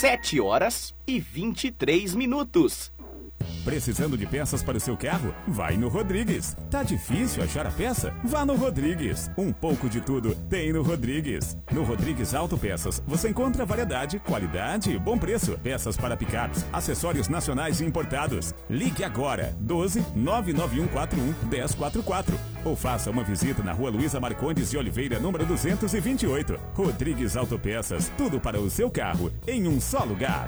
7h23. Precisando de peças para o seu carro? Vai no Rodrigues. Tá difícil achar a peça? Vá no Rodrigues. Um pouco de tudo tem no Rodrigues. No Rodrigues Autopeças você encontra variedade, qualidade e bom preço. Peças para picapes, acessórios nacionais e importados. Ligue agora 12 99141 1044 ou faça uma visita na Rua Luísa Marcondes de Oliveira, número 228. Rodrigues Autopeças, tudo para o seu carro em um só lugar.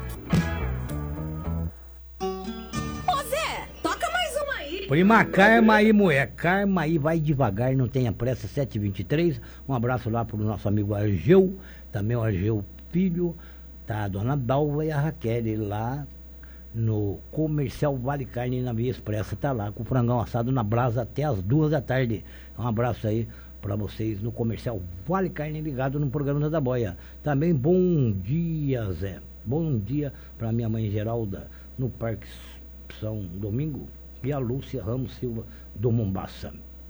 Prima Karma aí, mulher. Karma aí, vai devagar, não tenha pressa, 7h23. Um abraço lá pro nosso amigo Argeu, também o Argeu Filho, tá? A dona Dalva e a Raquel lá no Comercial Vale Carne na Via Expressa. Tá lá com o frangão assado na brasa até as 2 da tarde. Um abraço aí pra vocês no Comercial Vale Carne ligado no programa da Boia. Também bom dia, Zé. Bom dia pra minha mãe Geralda no Parque São Domingo. E a Lúcia Ramos Silva do Mombaça.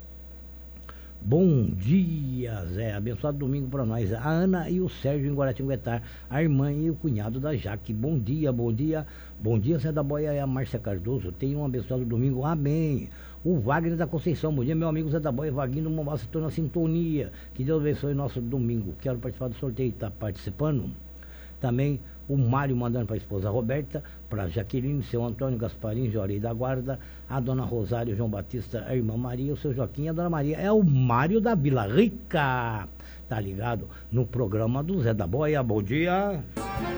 Bom dia, Zé. Abençoado domingo para nós. A Ana e o Sérgio em Guaratinguetá. A irmã e o cunhado da Jaque. Bom dia, bom dia. Bom dia, Zé da Boia e a Márcia Cardoso. Tenham um abençoado domingo. Amém. O Wagner da Conceição. Bom dia, meu amigo Zé da Boia. Vaguinho do Mombaça, estou na sintonia. Que Deus abençoe nosso domingo. Quero participar do sorteio. Está participando? Também o Mário mandando para a esposa Roberta, para Jaqueline, seu Antônio Gasparim, Jorei da Guarda, a dona Rosário, João Batista, a irmã Maria, o seu Joaquim e a dona Maria. É o Mário da Vila Rica, tá ligado? No programa do Zé da Boia. Bom dia.